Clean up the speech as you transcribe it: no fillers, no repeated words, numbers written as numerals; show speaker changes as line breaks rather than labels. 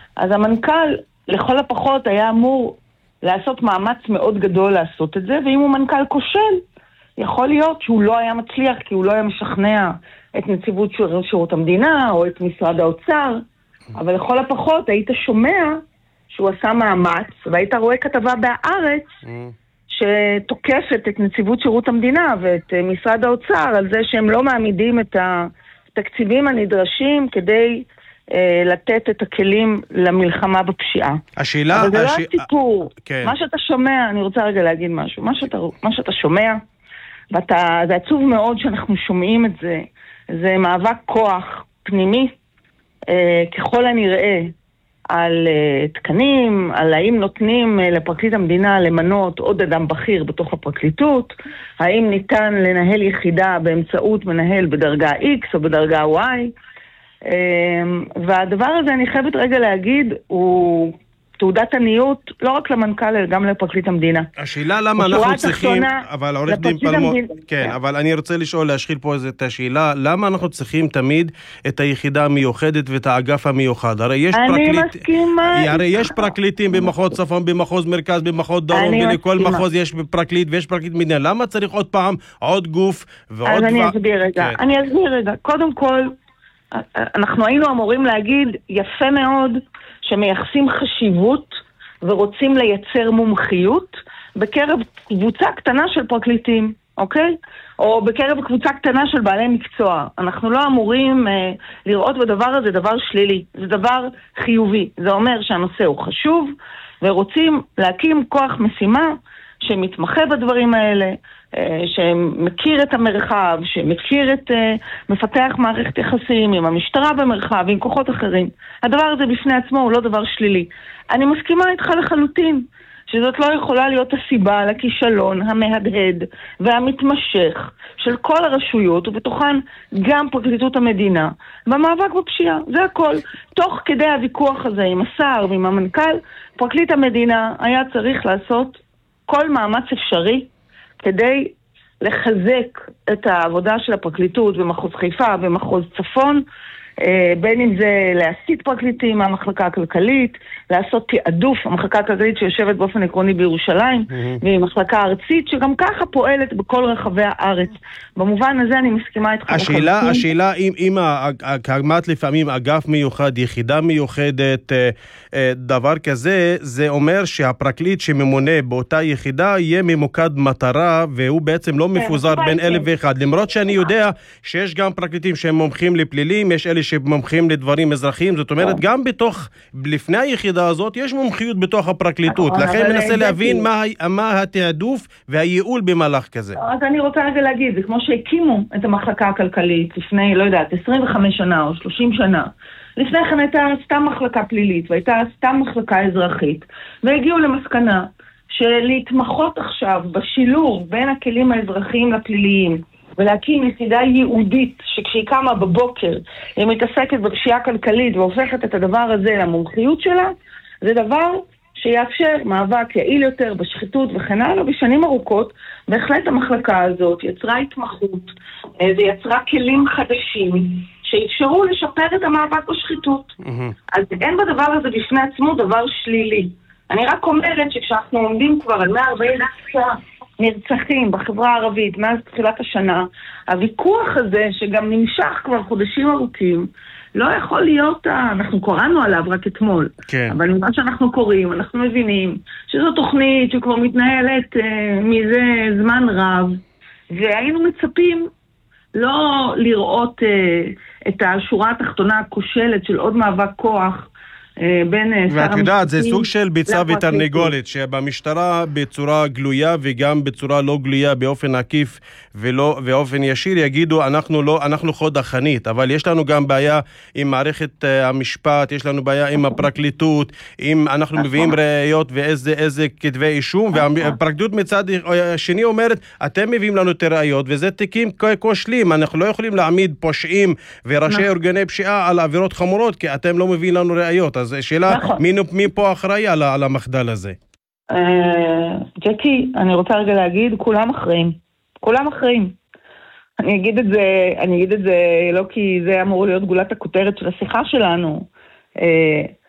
אז המנכ"ל לכל הפחות היה אמור לעשות מאמץ מאוד גדול לעשות את זה, ואם הוא מנכ"ל כושל, יכול להיות שהוא לא היה מצליח, כי הוא לא היה משכנע את נציבות שירות המדינה או את משרד האוצר, אבל לכל הפחות היית שומע שהוא עשה מאמץ, והיית רואה כתבה בהארץ שתוקפת את נציבות שירות המדינה ואת משרד האוצר על זה שהם לא מעמידים את התקציבים הנדרשים כדי לתת את הכלים למלחמה בפשיעה.
השאלה...
אבל זה לא הסיפור. כן. מה שאתה שומע, אני רוצה רגע להגיד משהו, מה שאתה שומע, זה עצוב מאוד שאנחנו שומעים את זה, זה מאבק כוח פנימי, ככל הנראה, על תקנים, על האם נותנים לפרקליט המדינה למנות עוד אדם בכיר בתוך הפרקליטות, האם ניתן לנהל יחידה באמצעות מנהל בדרגה X או בדרגה Y, והדבר הזה אני חייבת רגע להגיד, הוא תעודת עניות לא רק למנכ"ל אלא גם לפרקליט המדינה.
השאלה למה אנחנו צריכים, אבל עורך דין פלמור, כן, אבל אני רוצה להשחיל פה את השאלה, למה אנחנו צריכים תמיד את היחידה המיוחדת ואת האגף המיוחד? הרי יש פרקליטים במחוז צפון, במחוז מרכז, במחוז דרום, ולכל מחוז יש פרקליט ויש פרקליט מדינה. למה צריך עוד פעם עוד גוף ועוד...
אז אני אסביר רגע. קודם כל, אנחנו היינו אמורים להגיד יפה מאוד שמייחסים חשיבות ורוצים לייצר מומחיות בקרב קבוצה קטנה של פרקליטים, אוקיי? או בקרב קבוצה קטנה של בעלי מקצוע. אנחנו לא אמורים לראות בדבר הזה דבר שלילי, זה דבר חיובי. זה אומר שהנושא הוא חשוב, ורוצים להקים כוח משימה שמתמחה בדברים האלה, שמכיר את המרחב, שמכיר את מפתח מערכת יחסים עם המשטרה במרחב, עם כוחות אחרים. הדבר הזה בפני עצמו הוא לא דבר שלילי. אני מסכימה איתך לחלוטין שזאת לא יכולה להיות הסיבה לכישלון המהדהד והמתמשך של כל הרשויות, ובתוכן גם פרקליטות המדינה, במאבק בפשיעה. זה הכל. תוך כדי הוויכוח הזה עם השר ועם המנכ"ל, פרקליט המדינה היה צריך לעשות כל מאמץ אפשרי כדי לחזק את העבודה של הפרקליטות במחוז חיפה ומחוז צפון, בין אם זה להסיט פרקליטים מהמחלקה הכלכלית, לעשות תעדוף, המחלקה הכלכלית שיושבת באופן עקרוני בירושלים, והיא מחלקה ארצית שגם ככה פועלת בכל רחבי הארץ. במובן הזה אני מסכימה איתך.
השאלה אם הקמת לפעמים אגף מיוחד, יחידה מיוחדת, דבר כזה, זה אומר שהפרקליט שממונה באותה יחידה יהיה ממוקד מטרה, והוא בעצם לא מפוזר בין 1001. למרות שאני יודע שיש גם פרקליטים שהם מומחים לפלילים, יש אלה שמומחים לדברים אזרחיים, זאת אומרת גם לפני היחידה הזאת יש מומחיות בתוך הפרקליטות, לכן מנסה להבין מה התעדוף והייעול במהלך כזה.
אז אני רוצה רגע להגיד, זה כמו שהקימו את המחלקה הכלכלית לפני, לא יודעת, 25 שנה או 30 שנה. לפני כן הייתה סתם מחלקה פלילית והייתה סתם מחלקה אזרחית, והגיעו למסקנה שלהתמחות עכשיו בשילוב בין הכלים האזרחיים לפליליים ולהקים יחידה ייעודית שכשהיא קמה בבוקר היא מתעסקת בפשיעה כלכלית והופכת את הדבר הזה למומחיות שלה, זה דבר שיאפשר מאבק יעיל יותר בשחיתות וכן הלאה. בשנים ארוכות בהחלט המחלקה הזאת יצרה התמחות ויצרה כלים חדשים שאפשרו לשפר את המאבק בשחיתות. אז אין בדבר הזה בפני עצמו דבר שלילי. אני רק אומרת שכשאנחנו עומדים כבר על 149 נרצחים בחברה הערבית מאז תחילת השנה, הוויכוח הזה שגם נמשך כבר חודשים ארוכים, לא יכול להיות, אנחנו קראנו עליו רק אתמול,
כן.
אבל ממה שאנחנו קוראים, אנחנו מבינים שזו תוכנית שכבר מתנהלת מזה זמן רב, והיינו מצפים לא לראות את השורה הגדולה הכושלת של עוד מאבק כוח,
ואת יודעת, זה סוג של ביצה ותרנגולת, שבמשטרה בצורה גלויה וגם בצורה לא גלויה, באופן עקיף ובאופן ישיר, יגידו אנחנו חוד החנית, אבל יש לנו גם בעיה עם מערכת המשפט, יש לנו בעיה עם הפרקליטות, אם אנחנו מביאים ראיות ואיזה כתבי אישום, והפרקליטות מצד שני אומרת, אתם מביאים לנו את הראיות, וזה תיקים כושלים, אנחנו לא יכולים להעמיד פושעים וראשי ארגוני פשיעה על עבירות חמורות, כי אתם לא מביאים לנו ראיות. אז שאלה, מי פה אחראי על המחדל הזה?
ג'קי, אני רוצה רגע להגיד, כולם אחראים. כולם אחראים. אני אגיד את זה לא כי זה אמור להיות גולת הכותרת של השיחה שלנו,